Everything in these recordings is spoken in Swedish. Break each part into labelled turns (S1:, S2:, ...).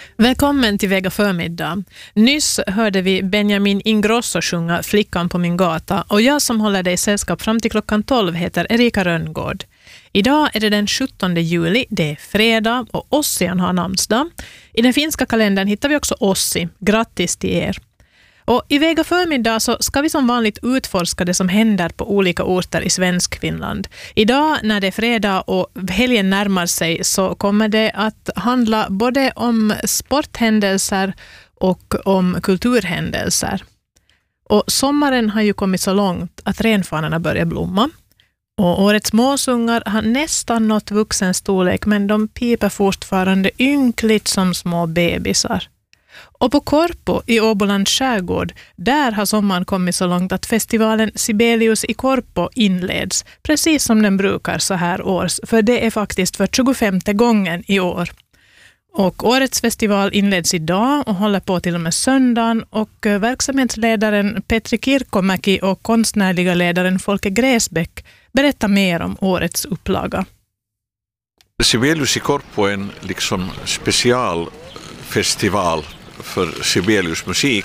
S1: Välkommen till Vega förmiddag. Nyss hörde vi Benjamin Ingrosso sjunga Flickan på min gata och jag som håller dig sällskap fram till klockan 12 heter Erika Rönngård. Idag är det den 17 juli, det är fredag och Ossian har namnsdag. I den finska kalendern hittar vi också Ossi. Grattis till er! Och i Vega förmiddag så ska vi som vanligt utforska det som händer på olika orter i Svenskfinland. Idag när det är fredag och helgen närmar sig så kommer det att handla både om sporthändelser och om kulturhändelser. Och sommaren har ju kommit så långt att renfanorna börjar blomma. Och årets måsungar har nästan nått vuxen storlek men de piper fortfarande ynkligt som små bebisar. Och på Korpo i Åbolands skärgård, där har sommaren kommit så långt att festivalen Sibelius i Korpo inleds, precis som den brukar så här års, för det är faktiskt för 25:e gången i år. Och årets festival inleds idag och håller på till och med söndagen och verksamhetsledaren Petri Kirkkomäki och konstnärliga ledaren Folke Gräsbäck berättar mer om årets upplaga.
S2: Sibelius i Korpo är en specialfestival för Sibelius musik.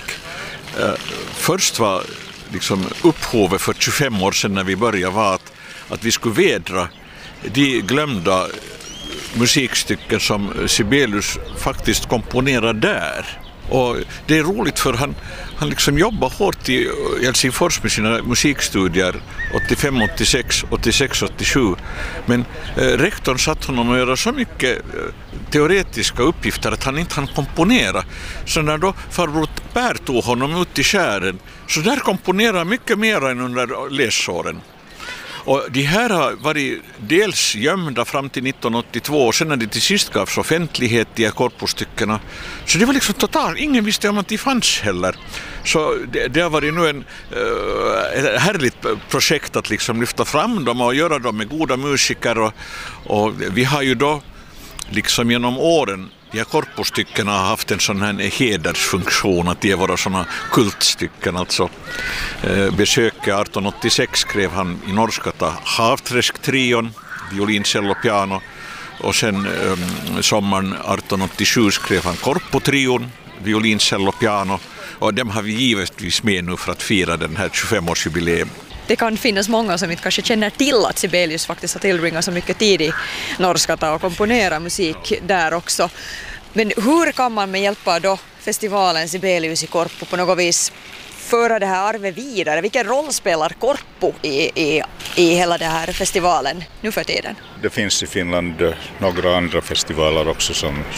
S2: Först var upphovet för 25 år sedan när vi började var att vi skulle vädra de glömda musikstycken som Sibelius faktiskt komponerade där. Och det är roligt för han jobbar hårt i Helsingfors med sina musikstudier 85, 86, 86, 87. Men rektorn satt honom att göra så mycket teoretiska uppgifter att han inte hann komponera. Så när då farbror Per tog honom ut i skären så där komponerar mycket mer än under läsåren. Och de här har varit dels gömda fram till 1982 och sen när det till sist gavs offentlighet i korpostyckena. Så det var totalt, ingen visste om att de fanns heller. Så det har varit nu ett härligt projekt att lyfta fram dem och göra dem med goda musiker. Och vi har ju då genom åren, de här korpostyckena har haft en sån här hedersfunktion att de är våra såna kultstycken. Alltså besöket 1886 skrev han i Norskata Havträsk-trion, violin, cello, piano. Och sen sommaren 1887 skrev han Korpo-trion, violin, cello, piano. Och dem har vi givetvis med nu för att fira den här 25-årsjubileum.
S3: Det kan finnas många som inte kanske känner till att Sibelius faktiskt har tillbringat så mycket tid i Norskata och komponera musik där också. Men hur kan man med hjälp av då festivalen Sibelius i Korpo på något vis föra det här arvet vidare? Vilken roll spelar Korpo i hela den här festivalen nu för tiden?
S4: Det finns i Finland några andra festivaler också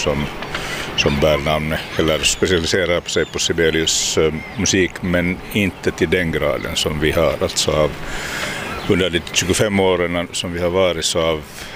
S4: som bär namn eller specialiserar sig på Sibelius musik, men inte till den graden som vi har. Alltså under de 25 åren som vi har varit så av